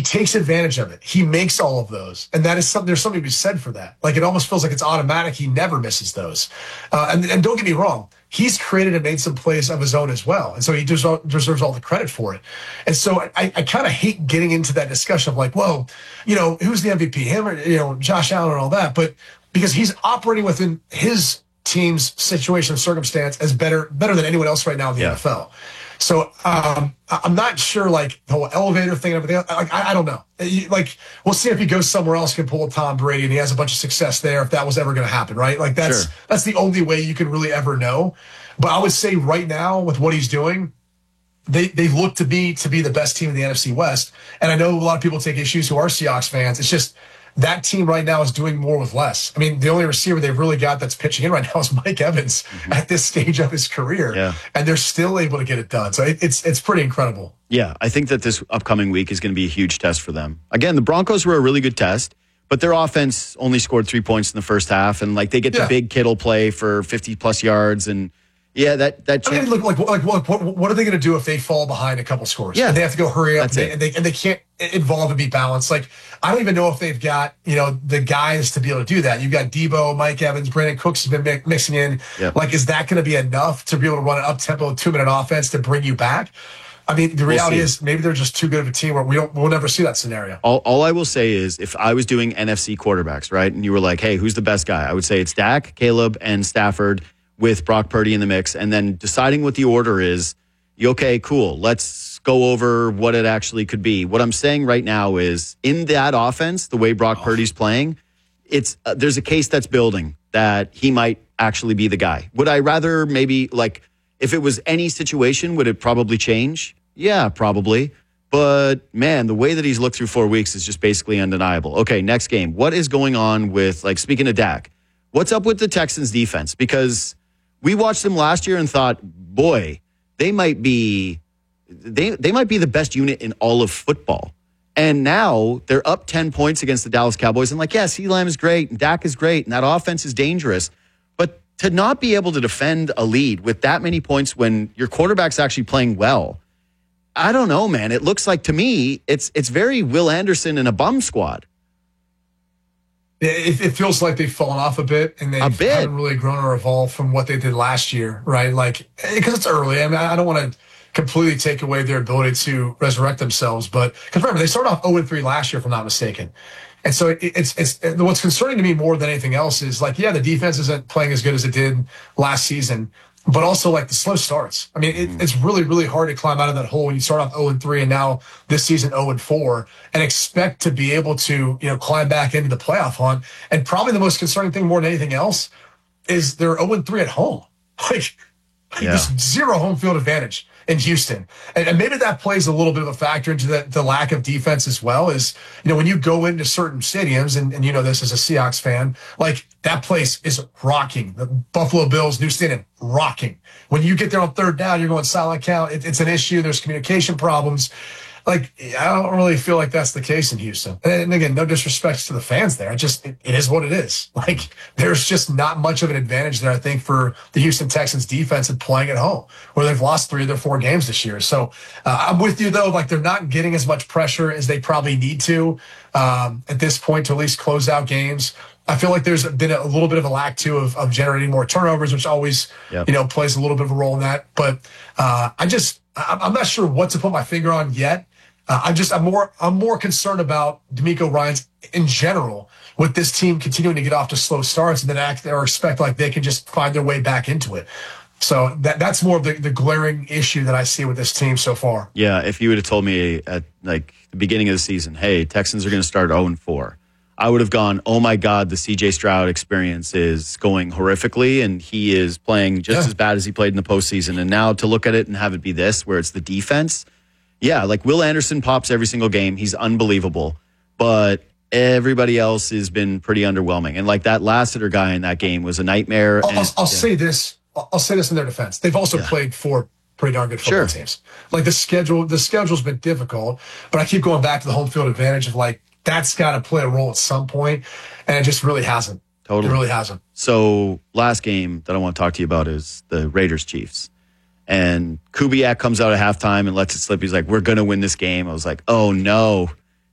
takes advantage of it. He makes all of those. And that is something, there's something to be said for that. Like, it almost feels like it's automatic. He never misses those. And don't get me wrong. He's created and made some plays of his own as well. And so he deserves all the credit for it. And so I kind of hate getting into that discussion of like, well, who's the MVP? Him or, Josh Allen and all that. But because he's operating within his team's situation and circumstance as better than anyone else right now in the NFL. So I'm not sure, like, the whole elevator thing and everything. Like, I don't know. Like, we'll see if he goes somewhere else, can pull a Tom Brady, and he has a bunch of success there, if that was ever going to happen, right? Like, that's the only way you can really ever know. But I would say right now, with what he's doing, they look to be the best team in the NFC West. And I know a lot of people take issues who are Seahawks fans. It's just that team right now is doing more with less. I mean, the only receiver they've really got that's pitching in right now is Mike Evans at this stage of his career. Yeah. And they're still able to get it done. So it's pretty incredible. Yeah, I think that this upcoming week is going to be a huge test for them. Again, the Broncos were a really good test, but their offense only scored 3 points in the first half. And like, they get the big Kittle play for 50 plus yards. And that I mean, look, what are they going to do if they fall behind a couple scores? Yeah. And they have to go hurry up, and they can't involve and be balanced. Like, I don't even know if they've got, the guys to be able to do that. You've got Debo, Mike Evans, Brandon Cooks has been mixing in. Yep. Like, is that going to be enough to be able to run an up-tempo 2-minute offense to bring you back? I mean, the reality is maybe they're just too good of a team where we'll never see that scenario. All I will say is, if I was doing NFC quarterbacks, right, and you were like, hey, who's the best guy? I would say it's Dak, Caleb, and Stafford, with Brock Purdy in the mix, and then deciding what the order is. Okay, cool. Let's go over what it actually could be. What I'm saying right now is, in that offense, the way Brock Purdy's playing, it's there's a case that's building that he might actually be the guy. Would I rather maybe, like, if it was any situation, would it probably change? Yeah, probably. But, man, the way that he's looked through 4 weeks is just basically undeniable. Okay, next game. What is going on with, like, speaking of Dak, what's up with the Texans defense? Because we watched them last year and thought, boy, they might be the best unit in all of football. And now they're up 10 points against the Dallas Cowboys. And like, yeah, CeeDee Lamb is great and Dak is great and that offense is dangerous. But to not be able to defend a lead with that many points when your quarterback's actually playing well, I don't know, man. It looks like, to me, it's very Will Anderson and a bum squad. It feels like they've fallen off a bit, and they haven't really grown or evolved from what they did last year, right? Like, because it's early. I mean, I don't want to completely take away their ability to resurrect themselves, but because remember, they started off 0-3 last year, if I'm not mistaken. And so it's what's concerning to me more than anything else is, like, yeah, the defense isn't playing as good as it did last season, but also, like, the slow starts. I mean, it's really, really hard to climb out of that hole when you start off 0-3 and now this season 0-4 and expect to be able to, climb back into the playoff hunt. And probably the most concerning thing more than anything else is they're 0-3 at home. Like there's zero home field advantage in Houston. And maybe that plays a little bit of a factor into the lack of defense as well, is, when you go into certain stadiums, and this as a Seahawks fan, like, that place is rocking. The Buffalo Bills, new stadium, rocking. When you get there on third down, you're going silent count. It's an issue. There's communication problems. Like, I don't really feel like that's the case in Houston. And again, no disrespect to the fans there. It is what it is. Like, there's just not much of an advantage there, I think, for the Houston Texans defense in playing at home, where they've lost 3 of their 4 games this year. So I'm with you, though. Like, they're not getting as much pressure as they probably need to at this point to at least close out games. I feel like there's been a little bit of a lack, too, of generating more turnovers, which always, plays a little bit of a role in that. But I'm not sure what to put my finger on yet. I'm more concerned about DeMeco Ryans in general, with this team continuing to get off to slow starts and then act or expect like they can just find their way back into it. So that's more of the glaring issue that I see with this team so far. Yeah, if you would have told me at like the beginning of the season, hey, Texans are going to start 0-4, I would have gone, oh my God, the CJ Stroud experience is going horrifically and he is playing just as bad as he played in the postseason. And now to look at it and have it be this, where it's the defense. Yeah, like Will Anderson pops every single game. He's unbelievable. But everybody else has been pretty underwhelming. And like that Lassiter guy in that game was a nightmare. I'll say this. I'll say this in their defense. They've also played 4 pretty darn good football teams. Like the schedule's been difficult, but I keep going back to the home field advantage of like, that's got to play a role at some point, and it just really hasn't. Totally. It really hasn't. So last game that I want to talk to you about is the Raiders-Chiefs. And Kubiak comes out at halftime and lets it slip. He's like, we're going to win this game. I was like, oh, no.